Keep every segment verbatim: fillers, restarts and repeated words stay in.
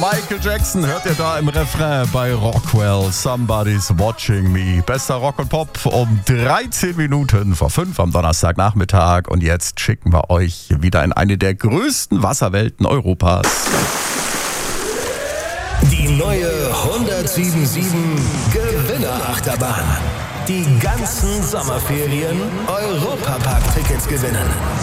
Michael Jackson hört ihr da im Refrain bei Rockwell. Somebody's Watching Me. Bester Rock und Pop um dreizehn Minuten vor fünf am Donnerstagnachmittag. Und jetzt schicken wir euch wieder in eine der größten Wasserwelten Europas. Die neue hundertsieben sieben Gewinnerachterbahn. Die ganzen Sommerferien Europapark-Tickets gewinnen.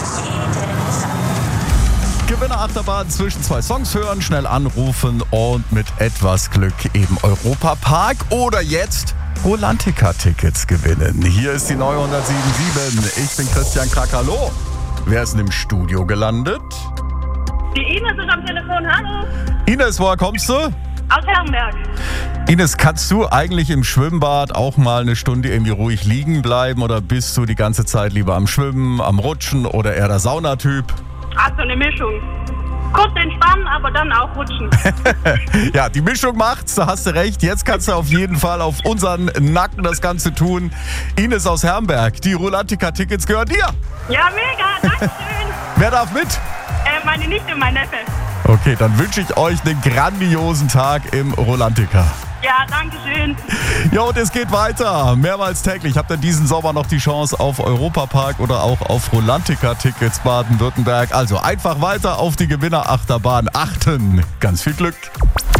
Gewinnerachterbahn zwischen zwei Songs hören, schnell anrufen und mit etwas Glück eben Europapark oder jetzt Rolantica-Tickets gewinnen. Hier ist die neue hundertsieben sieben. Ich bin Christian Krack. Hallo. Wer ist denn im Studio gelandet? Die Ines ist am Telefon. Hallo. Ines, woher kommst du? Aus Herrenberg. Ines, kannst du eigentlich im Schwimmbad auch mal eine Stunde irgendwie ruhig liegen bleiben oder bist du die ganze Zeit lieber am Schwimmen, am Rutschen oder eher der Saunatyp? Also eine Mischung. Kurz entspannen, aber dann auch rutschen. Ja, die Mischung macht's, da hast du recht. Jetzt kannst du auf jeden Fall auf unseren Nacken das Ganze tun. Ines aus Herrenberg, die Rolantica-Tickets gehören dir. Ja, mega, danke schön. Wer darf mit? Äh, meine Nichte und mein Neffe. Okay, dann wünsche ich euch einen grandiosen Tag im Rolantica. Ja, danke schön. Ja, und es geht weiter. Mehrmals täglich habt ihr diesen Sommer noch die Chance auf Europapark oder auch auf Rolantica-Tickets Baden-Württemberg. Also einfach weiter auf die Gewinnerachterbahn achten. Ganz viel Glück.